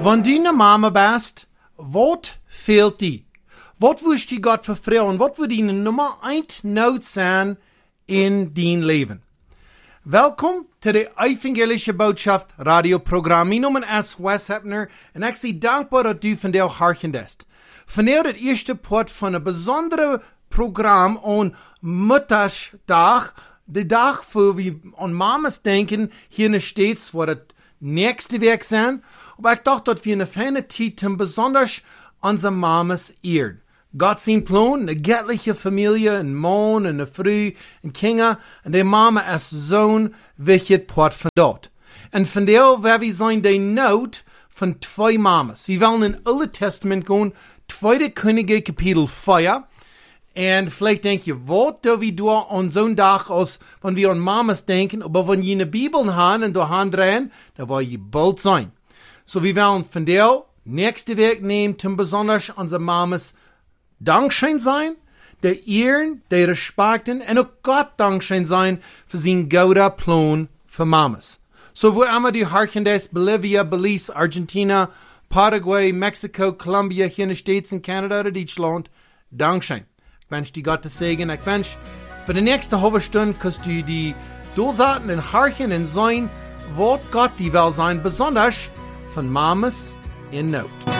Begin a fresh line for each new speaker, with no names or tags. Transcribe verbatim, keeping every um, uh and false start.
Wenn du eine Mama bist, was fehlt dir? Was willst du Gott vertrauen? Was wird die Nummer eins Not sein in dein Leben? Welkom to de Evangelische Botschaft radioprogram. Mijn naam is Wes Hepner en ik zie dankbaar dat u vandaag harkendest. Vandaag het eerste part van een bijzondere programma aan Muttersdag. De dag voor we aan mamas denken hier in de States, waar het nächste week zijn. Maar ik dacht dat we een fijne tijd hebben, besonders onze mamas eerd. Gott zijn plan, een göttliche Familie, een man, een vrouw, een kinder, en de mama is zo'n wichtig part van dat. En vandaag waar we zijn de nood van twee mamas. We willen in het Oude Testament gaan, Tweede Könige kapitel vier. En vielleicht denk je, wat doen we doen aan zo'n dag, als wenn wir an mamas denken, aber wenn je in de Bibel haben en door hand drehen, dan wil je bald zijn. So we willen vandaag, nächste week nemen, zum besonders onze mamas dankschön sein, der Ehren, der Respekten, und auch Gott dankschön sein für sein gouda Plan für Mamas. So wo immer die Harkendes, Bolivia, Belize, Argentina, Paraguay, Mexico, Colombia, hier in den States, in Kanada oder Deutschland, dankschön. Ich wünsche dir Gott zu segnen. Ich wünsche, für die nächste halbe Stunde kannst du die durchsaten und harchen und sein, was Gott die will sein, besonders von Mamas in Not.